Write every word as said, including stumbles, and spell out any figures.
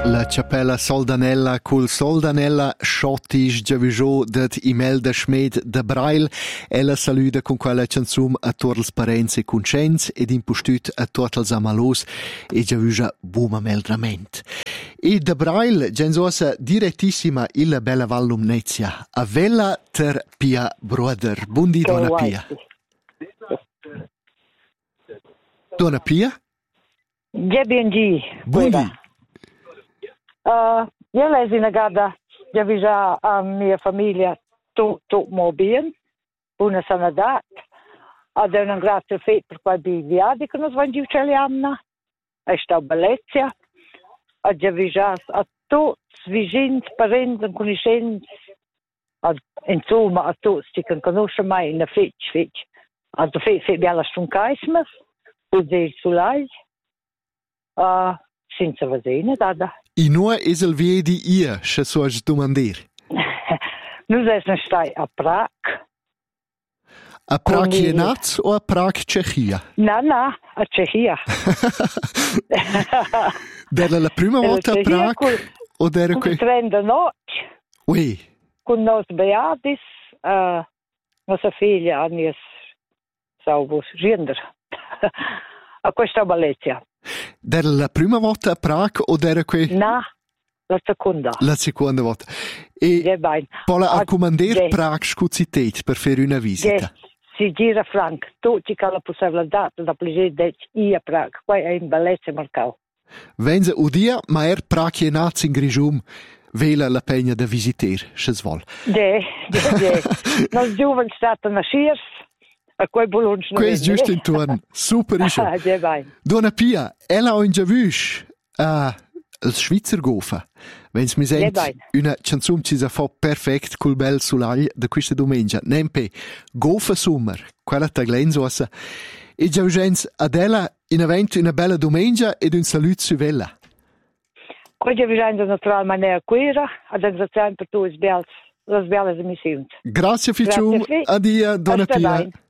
La Cappella Soldanella col Soldanella schottisch giavigiò dat Imelda Schmed de Brail. Ella saluda con quella canzum a tuors parents e cuncents ed impostut a tuotals amalos e giavigia buma meldrament. E de Brail gensosa direttissima illa bella Vallum Nezia. A vella ter Pia Broder. Bundi dona Pia. Dona Pia? G B G. Bundi. Uh, io lesi una gada, io vi già a mia famiglia tutto molto bene, buona sanità, ad un grazie fet per quei viadi che nos vanno giù anna, è sta bellezza, ad io vi già a tutti vicini, parenti, conoscenti, ad insomma a tutti che conoscono mai in fetch fetch, ad fet fet bella struncaismas, così sulai, uh, senza vasena dada. I noi es el vie di ia, se so as domandir. Nu zijn stai a Prag. A Prag je nats o a Prag Cechia? Na, na, a Cechia. Della la prima volta a Prag o dera que? que? Tren de notte. Oui. Con nos beatis, uh, nossa figlia, Agnes Saubus, gender. A questa bellezza. Dera la prima volta a Prag o dera que? Na, la seconda. La seconda volta. E Ja, bene. Pola a comandare ja. Prag scuzitet per fare una visita. Ja, si gira franc. Tutti che la possibilità da piacere di a Prag. Qua è in bellezza marcata. Venza udia, ma er Prag je nats in Grigium, vela la pegna da visiter, se svol. Ja, ja, ja. Nos giovani stati nasciers. A quei bolons non Quest giusto in tuon. Super isce. Ah, ja, bene. Dona Pia, ella ho in giavush a il Schweizer Gofa. Wenn's mi sent Ja, una canzun ci sa fa perfect col bel solaglia de questa domenica. Nempe Gofa Summer, quella taglenzosa. E giaugens ad ella in evento una bella domenica ed un salut su vella. Qua già bisogna naturalmente a quera, ad ringraziare per tutti le belle emissioni. Grazie Ficium, Grazie, sì. adia Dona Hasta Pia. bene.